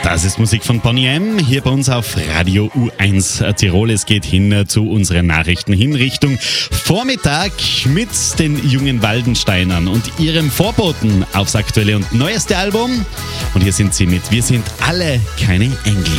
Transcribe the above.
Das ist Musik von Boney M. hier bei uns auf Radio U1 Tirol. Es geht hin zu unseren Nachrichten hin Richtung Vormittag mit den jungen Waldensteinern und ihrem Vorboten aufs aktuelle und neueste Album. Und hier sind sie mit Wir sind alle keine Engel.